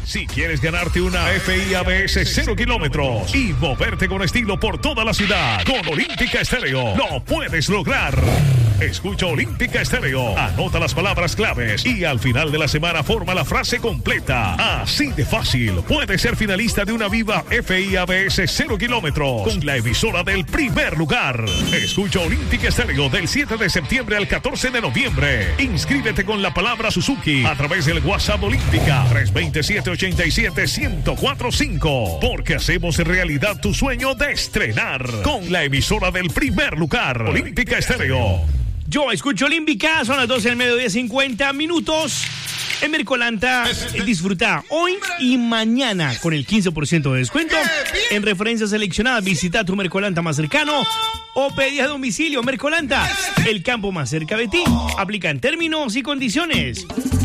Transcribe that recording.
Si quieres ganarte una FIABS 0 kilómetros y moverte con estilo por toda la ciudad, con Olímpica Estéreo lo puedes lograr. Escucha Olímpica Estéreo, anota las palabras claves y al final de la semana forma la frase completa. Así de fácil, puedes ser finalista de una Viva FIABS 0 kilómetros con la emisora del primer lugar. Escucha Olímpica Estéreo del 7 de septiembre al 14 de noviembre. Inscríbete con la palabra Suzuki a través del WhatsApp Olímpica 327-87-1045, porque hacemos realidad tu sueño de estrenar con la emisora del primer lugar, Olímpica Estéreo. Yo escucho Olímpica, son las 12 del mediodía, 50 minutos. En Mercolanta, disfruta hoy y mañana con el 15% de descuento. En referencias seleccionadas, visita tu Mercolanta más cercano o pedí a domicilio. Mercolanta, el campo más cerca de ti. Aplican términos y condiciones.